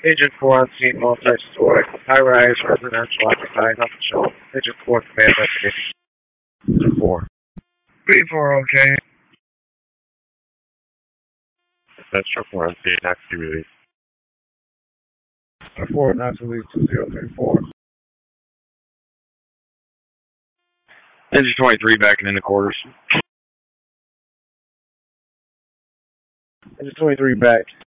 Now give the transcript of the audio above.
Agent 4 on scene, multi-story, high-rise, residential, occupied, nothing shown. Agent 4, command investigation. 4. B4, okay. That's 4 on scene, not to be released. 4, not to release 2034. Engine 23 backing into quarters. Engine 23 back.